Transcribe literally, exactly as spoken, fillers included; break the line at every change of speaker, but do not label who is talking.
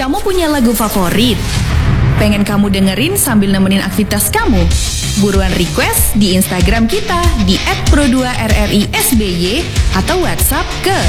Kamu punya lagu favorit? Pengen kamu dengerin sambil nemenin aktivitas kamu? Buruan request di Instagram kita di et pro dua r r i s b y atau WhatsApp ke